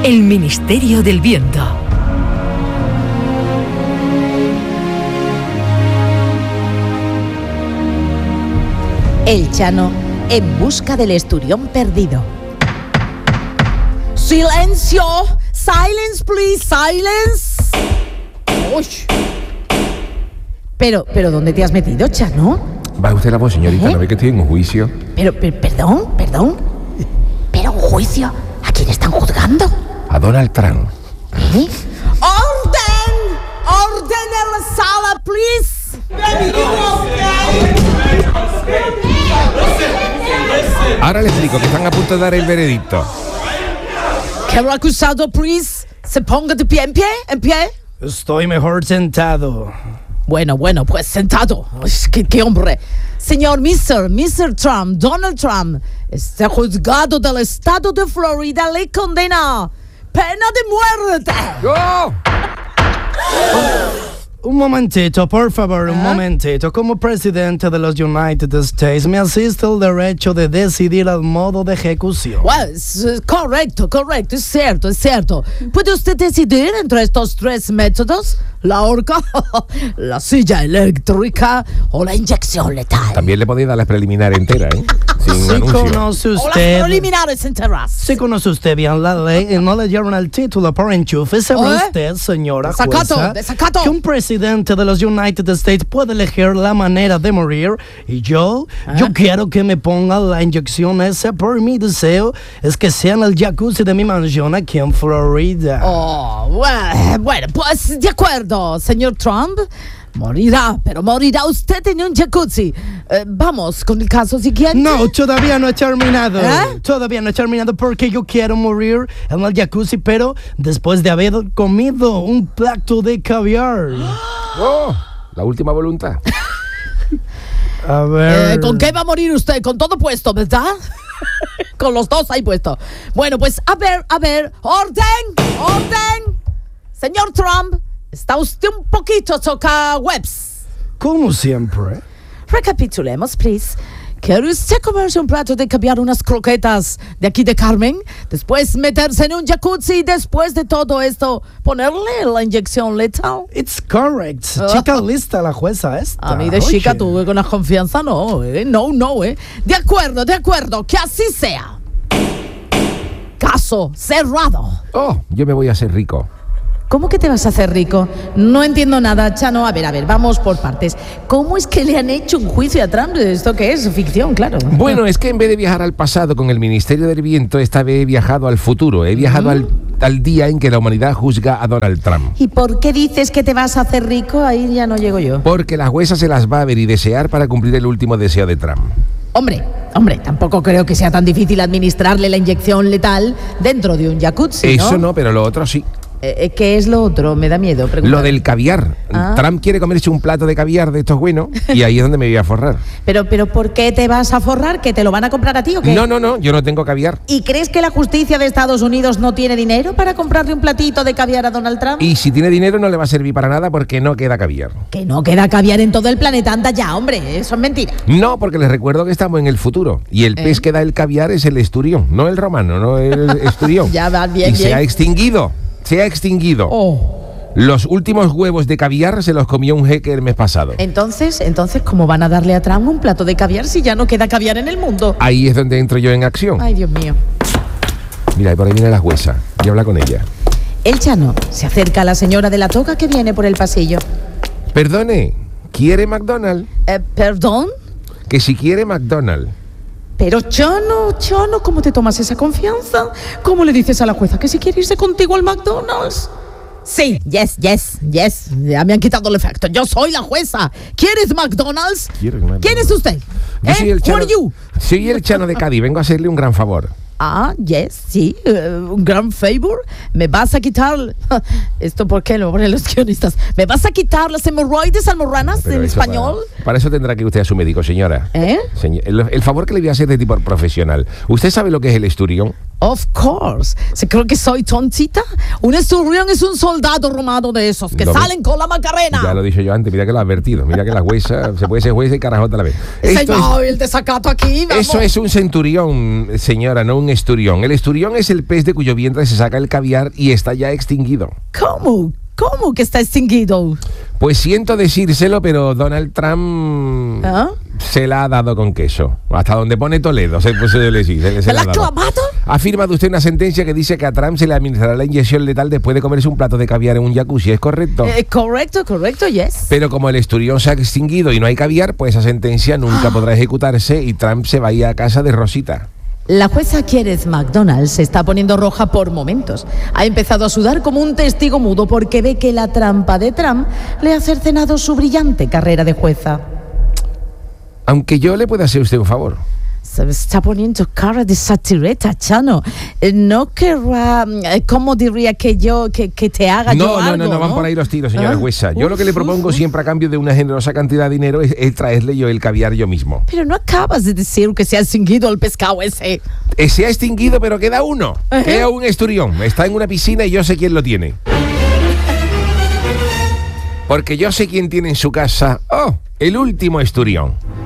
El Ministerio del Viento. El Chano en busca del esturión perdido. ¡Silencio! ¡Silence, please! ¡Silence! ¡Uy! Pero, ¿dónde te has metido, Chano? Va usted la voz, señorita, ¿no ve que estoy en un juicio? Perdón. ¿Pero un juicio? ¿A quién están juzgando? A Donald Trump. ¿Eh? ¡Orden! ¡Orden en la sala, please! Ahora le explico que están a punto de dar el veredicto. Que el acusado, please, se ponga de pie, en pie. Estoy mejor sentado. Bueno, pues sentado. ¿Qué hombre? Señor Mr. Trump, Donald Trump, este juzgado del estado de Florida le condena pena de muerte. ¡Oh! Un momentito, por favor, un momentito. Como presidente de los United States, me asiste el derecho de decidir el modo de ejecución. Correcto, es cierto. ¿Puede usted decidir entre estos tres métodos? La horca, la silla eléctrica o la inyección letal. También le podía dar la preliminar entera, ¿eh? Sin Si anuncio. conoce O las usted... preliminares enteras. Si conoce usted bien la ley y no le dieron el título por enchufe, ¿sabe usted, señora jueza, Desacato. que un presidente de los United States puede elegir la manera de morir? Y yo quiero que me pongan la inyección esa por mi deseo es que sea en el jacuzzi de mi mansión aquí en Florida. Bueno, pues de acuerdo, señor Trump. Morirá usted en un jacuzzi. Vamos con el caso siguiente. No, todavía no he terminado. ¿Eh? Todavía no he terminado porque yo quiero morir en el jacuzzi, pero después de haber comido un plato de caviar. ¡Oh! La última voluntad. A ver. ¿Con qué va a morir usted? Con todo puesto, ¿verdad? Con los dos ahí puesto. Bueno, pues a ver. ¡Orden! Señor Trump, está usted un poquito webs. Como siempre. Recapitulemos, please. ¿Quiere usted comerse un plato de caviar, unas croquetas de aquí de Carmen? Después meterse en un jacuzzi y después de todo esto ponerle la inyección letal. It's correct. Chica lista la jueza esta. A mí de chica tuve con la confianza, no. De acuerdo, que así sea. Caso cerrado. ¡Oh! Yo me voy a hacer rico. ¿Cómo que te vas a hacer rico? No entiendo nada, Chano. A ver, vamos por partes. ¿Cómo es que le han hecho un juicio a Trump? ¿Esto qué es? Ficción, claro. Bueno, es que en vez de viajar al pasado con el Ministerio del Viento, esta vez he viajado al futuro. He viajado al día en que la humanidad juzga a Donald Trump. ¿Y por qué dices que te vas a hacer rico? Ahí ya no llego yo. Porque la jueza se las va a ver y desear para cumplir el último deseo de Trump. Hombre, tampoco creo que sea tan difícil administrarle la inyección letal dentro de un jacuzzi, ¿no? Eso no, pero lo otro sí. ¿Qué es lo otro? Me da miedo preguntar. Lo del caviar. Trump quiere comerse un plato de caviar de estos buenos y ahí es donde me voy a forrar. Pero ¿por qué te vas a forrar? ¿Que te lo van a comprar a ti o qué? No, yo no tengo caviar. ¿Y crees que la justicia de Estados Unidos no tiene dinero para comprarle un platito de caviar a Donald Trump? Y si tiene dinero no le va a servir para nada porque no queda caviar. Que no queda caviar en todo el planeta, anda ya, hombre, eso es mentira. No, porque les recuerdo que estamos en el futuro y el pez que da el caviar es el esturión, no el romano, no el esturión. Ya va bien. Se ha extinguido. Los últimos huevos de caviar se los comió un jeque el mes pasado. Entonces, ¿cómo van a darle a Trump un plato de caviar si ya no queda caviar en el mundo? Ahí es donde entro yo en acción. Ay, Dios mío. Mira, por ahí viene la jueza. Y habla con ella. El Chano se acerca a la señora de la toga que viene por el pasillo. Perdone, ¿quiere McDonald's? ¿Perdón? Que si quiere McDonald's. Pero Chano, ¿cómo te tomas esa confianza? ¿Cómo le dices a la jueza que si quiere irse contigo al McDonald's? Sí, yes. Ya me han quitado el efecto. Yo soy la jueza. ¿Quieres McDonald's? ¿Quién es usted? Yo soy el Chano. Who are you? Soy el Chano de Cádiz. Vengo a hacerle un gran favor. Yes, sí, un gran favor. Me vas a quitar... ¿Esto por qué lo ponen los guionistas? ¿Me vas a quitar las hemorroides almorranas en español? Para eso tendrá que ir usted a su médico, señora. ¿Eh? El favor que le voy a hacer de tipo profesional. ¿Usted sabe lo que es el esturión? Of course. ¿Se cree que soy tontita? Un esturión es un soldado romano de esos que salen con la Macarena. Ya lo he dicho yo antes, mira que lo he advertido. Mira que la huesa, se puede ser jueza y carajota a la vez. Señor, el desacato aquí, vamos. Eso es un centurión, señora, no un esturión. El esturión es el pez de cuyo vientre se saca el caviar y está ya extinguido. ¿Cómo? ¿Cómo que está extinguido? Pues siento decírselo, pero Donald Trump se la ha dado con queso. Hasta donde pone Toledo, se la ha dado. ¿Clavado? Ha firmado usted una sentencia que dice que a Trump se le administrará la inyección letal después de comerse un plato de caviar en un jacuzzi, ¿es correcto? Correcto, yes. Pero como el esturión se ha extinguido y no hay caviar, pues esa sentencia nunca podrá ejecutarse y Trump se va a ir a casa de Rosita. La jueza Keith McDonald se está poniendo roja por momentos. Ha empezado a sudar como un testigo mudo porque ve que la trampa de Trump le ha cercenado su brillante carrera de jueza. Aunque yo le pueda hacer usted un favor. Se está poniendo cara de satireta, Chano. No querrá, ¿cómo diría que te haga yo algo? No, van por ahí los tiros, señora jueza. Yo lo que le propongo siempre a cambio de una generosa cantidad de dinero es traerle yo el caviar yo mismo. Pero no acabas de decir que se ha extinguido el pescado ese. Se ha extinguido, pero queda uno. Queda un esturión. Está en una piscina y yo sé quién lo tiene. Porque yo sé quién tiene en su casa, el último esturión.